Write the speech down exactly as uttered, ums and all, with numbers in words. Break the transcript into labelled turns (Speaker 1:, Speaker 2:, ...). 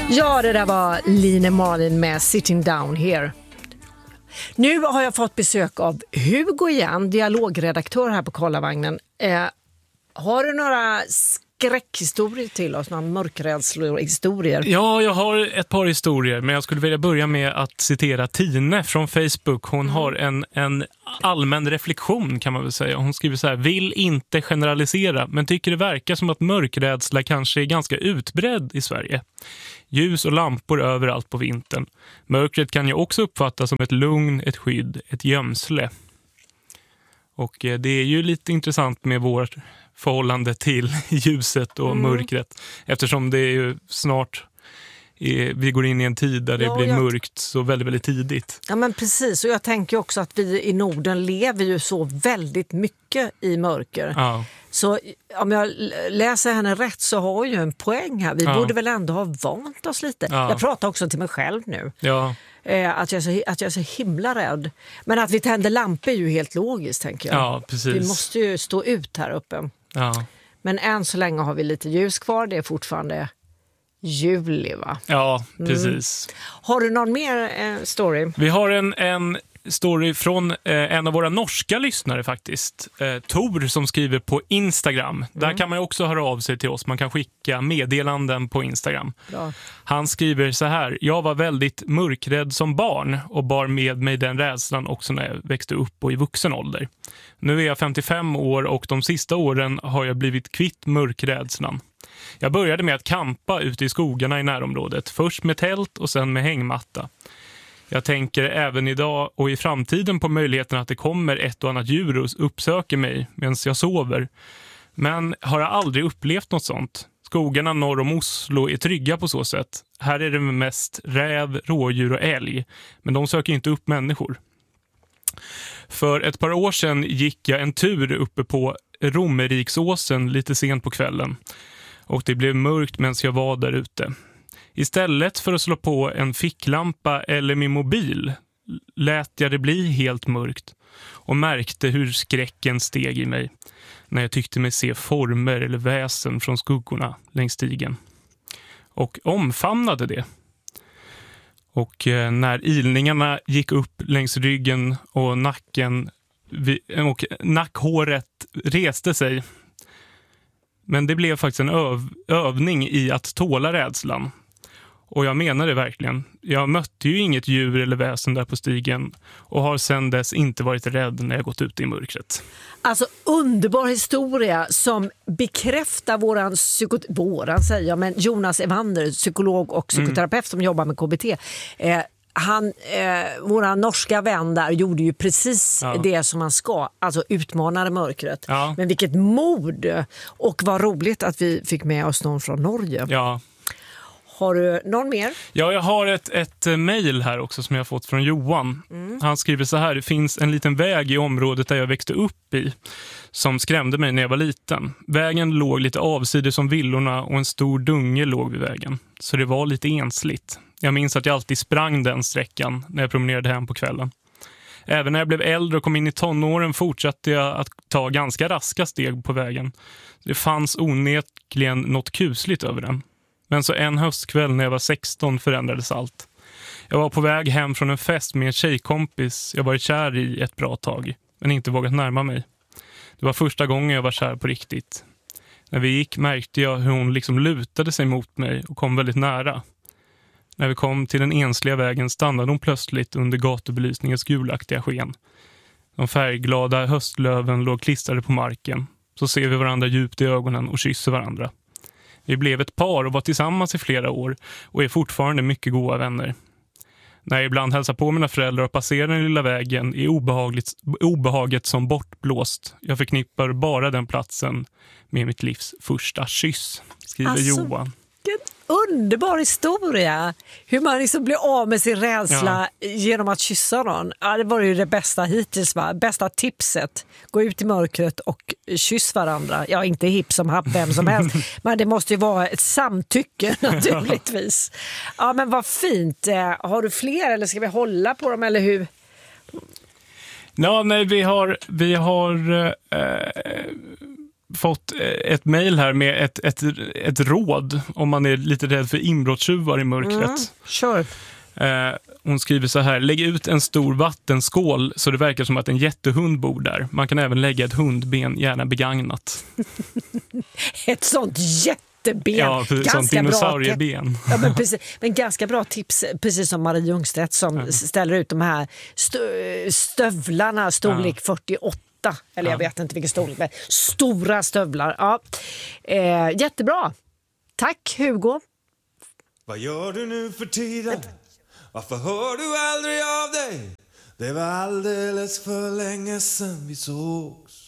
Speaker 1: Ja, det där var Line Malin med Sitting Down Here. Nu har jag fått besök av Hugo igen, dialogredaktör här på Karlavagnen. Eh, har du några skräckhistorier till oss, några mörkrädslohistorier?
Speaker 2: Ja, jag har ett par historier, men jag skulle vilja börja med att citera Tine från Facebook. Hon mm. har en, en allmän reflektion, kan man väl säga. Hon skriver så här: vill inte generalisera, men tycker det verkar som att mörkrädsla kanske är ganska utbredd i Sverige. Ljus och lampor överallt på vintern. Mörkret kan ju också uppfattas som ett lugn, ett skydd, ett gömsle. Och eh, det är ju lite intressant med vårt förhållande till ljuset och mm. mörkret. Eftersom det är ju snart, eh, vi går in i en tid där det ja, blir jag... mörkt så väldigt, väldigt tidigt.
Speaker 1: Ja, men precis. Och jag tänker också att vi i Norden lever ju så väldigt mycket i mörker. Ja. Så om jag läser henne rätt så har ju en poäng här. Vi ja. borde väl ändå ha vant oss lite. Ja. Jag pratar också till mig själv nu.
Speaker 2: Ja.
Speaker 1: Eh, att, jag är så, att jag är så himla rädd. Men att vi tänder lampor är ju helt logiskt, tänker jag.
Speaker 2: Ja, precis.
Speaker 1: Vi måste ju stå ut här uppe.
Speaker 2: Ja.
Speaker 1: Men än så länge har vi lite ljus kvar. Det är fortfarande juli, va?
Speaker 2: Ja, precis.
Speaker 1: Mm. Har du någon mer eh, story?
Speaker 2: Vi har en... en... story från eh, en av våra norska lyssnare faktiskt. Eh, Tor som skriver på Instagram. Mm. Där kan man ju också höra av sig till oss. Man kan skicka meddelanden på Instagram. Bra. Han skriver så här: jag var väldigt mörkrädd som barn och bar med mig den rädslan också när jag växte upp och i vuxen ålder. Nu är jag femtiofem år och de sista åren har jag blivit kvitt mörkrädslan. Jag började med att kampa ute i skogarna i närområdet. Först med tält och sen med hängmatta. Jag tänker även idag och i framtiden på möjligheten att det kommer ett och annat djur och uppsöker mig medan jag sover. Men har jag aldrig upplevt något sånt. Skogarna norr om Oslo är trygga på så sätt. Här är det mest räv, rådjur och älg. Men de söker inte upp människor. För ett par år sedan gick jag en tur uppe på Romeriksåsen lite sent på kvällen. Och det blev mörkt medan jag var där ute. Istället för att slå på en ficklampa eller min mobil lät jag det bli helt mörkt och märkte hur skräcken steg i mig när jag tyckte mig se former eller väsen från skuggorna längs stigen. Och omfamnade det. Och eh, när ilningarna gick upp längs ryggen och nacken och nackhåret reste sig. Men det blev faktiskt en öv- övning i att tåla rädslan. Och jag menar det verkligen. Jag mötte ju inget djur eller väsen där på stigen och har sedan dess inte varit rädd när jag gått ut i mörkret.
Speaker 1: Alltså underbar historia som bekräftar våran, psyko- våran säger jag, men Jonas Evander, psykolog och psykoterapeut mm. som jobbar med K B T. Eh, han, eh, våran norska vän där gjorde ju precis ja. det som man ska, alltså utmanade mörkret. Ja. Men vilket mod, och vad roligt att vi fick med oss någon från Norge.
Speaker 2: Ja.
Speaker 1: Har du någon mer?
Speaker 2: Ja, jag har ett, ett mejl här också som jag har fått från Johan. Mm. Han skriver så här: det finns en liten väg i området där jag växte upp i som skrämde mig när jag var liten. Vägen låg lite avsides som villorna och en stor dunge låg vid vägen. Så det var lite ensligt. Jag minns att jag alltid sprang den sträckan när jag promenerade hem på kvällen. Även när jag blev äldre och kom in i tonåren fortsatte jag att ta ganska raska steg på vägen. Det fanns onekligen något kusligt över den. Men så en höstkväll när jag var sexton förändrades allt. Jag var på väg hem från en fest med en tjejkompis jag varit kär i ett bra tag, men inte vågat närma mig. Det var första gången jag var kär på riktigt. När vi gick märkte jag hur hon liksom lutade sig mot mig och kom väldigt nära. När vi kom till den ensliga vägen stannade hon plötsligt under gatubelysningens gulaktiga sken. De färgglada höstlöven låg klistrade på marken. Så ser vi varandra djupt i ögonen och kysser varandra. Vi blev ett par och var tillsammans i flera år och är fortfarande mycket goda vänner. När jag ibland hälsar på mina föräldrar och passerar den lilla vägen är obehagligt, obehaget som bortblåst. Jag förknippar bara den platsen med mitt livs första kyss, skriver alltså, Johan.
Speaker 1: Underbar historia. Hur man liksom blir av med sin rädsla ja. genom att kyssa någon. Ja, det var ju det bästa hittills, va? Bästa tipset. Gå ut i mörkret och kyss varandra. Ja, inte hipp som happ vem som helst. Men det måste ju vara ett samtycke naturligtvis. Ja, men vad fint. Har du fler eller ska vi hålla på dem eller hur?
Speaker 2: Ja, nej, vi har... Vi har eh, fått ett mejl här med ett, ett, ett råd om man är lite rädd för inbrottstjuvar i mörkret. Mm,
Speaker 1: sure.
Speaker 2: Eh, hon skriver så här: lägg ut en stor vattenskål så det verkar som att en jättehund bor där. Man kan även lägga ett hundben, gärna begagnat.
Speaker 1: Ett sånt jätteben.
Speaker 2: Ja, precis, sånt dinosaurieben.
Speaker 1: Ja, men, precis, men ganska bra tips, precis som Marie Ljungstedt som mm. ställer ut de här stö- stövlarna, storlek ja. fyrtioåtta. Eller jag ja. vet inte vilken storlek, men stora stövlar. Ja. Eh, jättebra. Tack Hugo.
Speaker 3: Vad gör du nu för tiden? Varför hör du aldrig av dig? Det var alldeles för länge sedan vi sågs.